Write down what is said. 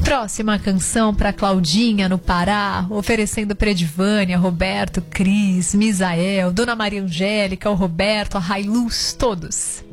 Próxima canção para Claudinha, no Pará, oferecendo para Edvânia, Roberto, Cris, Misael, Dona Maria Angélica, o Roberto, a Railuz, todos.